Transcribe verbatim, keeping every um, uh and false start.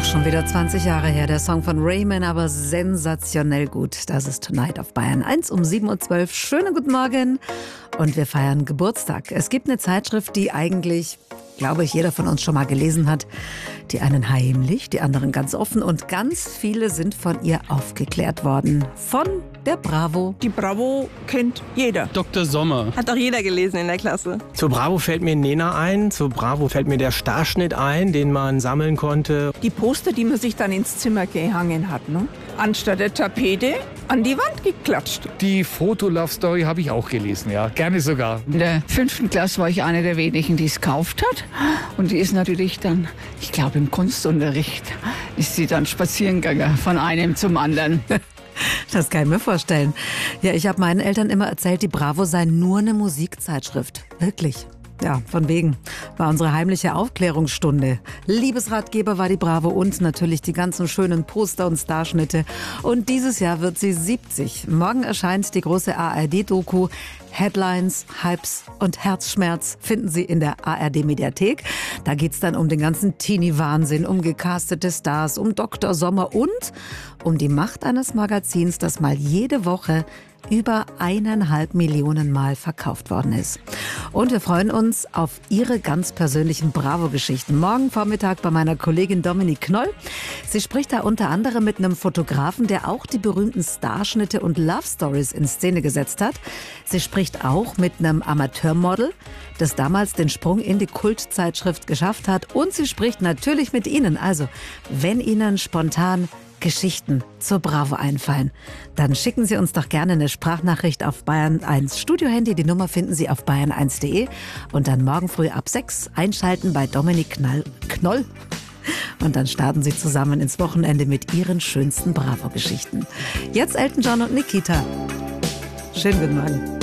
Schon wieder zwanzig Jahre her, der Song von Raymond, aber sensationell gut. Das ist Tonight auf Bayern eins um sieben Uhr zwölf. Schönen guten Morgen und wir feiern Geburtstag. Es gibt eine Zeitschrift, die eigentlich, glaube ich, jeder von uns schon mal gelesen hat. Die einen heimlich, die anderen ganz offen und ganz viele sind von ihr aufgeklärt worden. Von der Bravo. Die Bravo kennt jeder. Doktor Sommer. Hat doch jeder gelesen in der Klasse. Zur Bravo fällt mir Nena ein, zur Bravo fällt mir der Starschnitt ein, den man sammeln konnte. Die Poster, die man sich dann ins Zimmer gehangen hat, ne? Anstatt der Tapete an die Wand geklatscht. Die Foto-Love-Story habe ich auch gelesen, ja, gerne sogar. In der fünften Klasse war ich eine der wenigen, die es gekauft hat. Und die ist natürlich dann, ich glaube im Kunstunterricht, ist sie dann spazieren gegangen von einem zum anderen. Das kann ich mir vorstellen. Ja, ich habe meinen Eltern immer erzählt, die Bravo sei nur eine Musikzeitschrift. Wirklich. Ja, von wegen. War unsere heimliche Aufklärungsstunde. Liebesratgeber war die Bravo und natürlich die ganzen schönen Poster und Starschnitte. Und dieses Jahr wird sie siebzig. Morgen erscheint die große A R D-Doku. Headlines, Hypes und Herzschmerz finden Sie in der A R D-Mediathek. Da geht's dann um den ganzen Teenie-Wahnsinn, um gecastete Stars, um Doktor Sommer und um die Macht eines Magazins, das mal jede Woche über eineinhalb Millionen Mal verkauft worden ist. Und wir freuen uns auf Ihre ganz persönlichen Bravo-Geschichten. Morgen Vormittag bei meiner Kollegin Dominique Knoll. Sie spricht da unter anderem mit einem Fotografen, der auch die berühmten Starschnitte und Love Stories in Szene gesetzt hat. Sie spricht auch mit einem Amateurmodel, das damals den Sprung in die Kultzeitschrift geschafft hat. Und sie spricht natürlich mit Ihnen. Also, wenn Ihnen spontan Geschichten zur Bravo einfallen, dann schicken Sie uns doch gerne eine Sprachnachricht auf Bayern eins Studiohandy. Die Nummer finden Sie auf bayern eins punkt de und dann morgen früh ab sechs einschalten bei Dominique Knoll. Und dann starten Sie zusammen ins Wochenende mit Ihren schönsten Bravo-Geschichten. Jetzt Elton John und Nikita. Schönen guten Morgen.